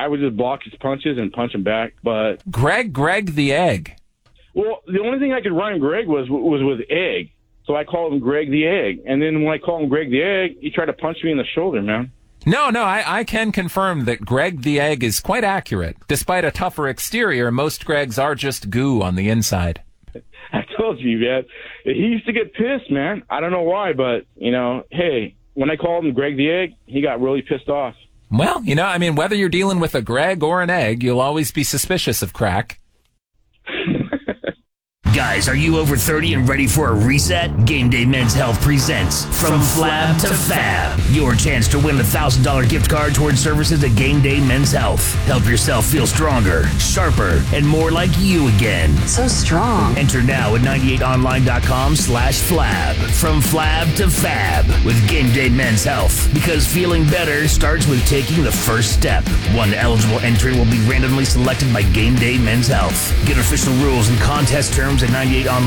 I would just block his punches and punch him back. But Greg the Egg. Well, the only thing I could rhyme Greg was with egg. So I called him Greg the Egg. And then when I called him Greg the Egg, he tried to punch me in the shoulder, man. No, I can confirm that Greg the Egg is quite accurate. Despite a tougher exterior, most Gregs are just goo on the inside. I told you, man. He used to get pissed, man. I don't know why, but, hey, when I called him Greg the Egg, he got really pissed off. Well, whether you're dealing with a Greg or an egg, you'll always be suspicious of crack. Guys, are you over 30 and ready for a reset? Game Day Men's Health presents From Flab to Fab, your chance to win a $1,000 gift card towards services at Game Day Men's Health. Help yourself feel stronger, sharper, and more like you again. So strong. Enter now at 98online.com/flab. From Flab to Fab with Game Day Men's Health. Because feeling better starts with taking the first step. One eligible entry will be randomly selected by Game Day Men's Health. Get official rules and contest terms at 98online.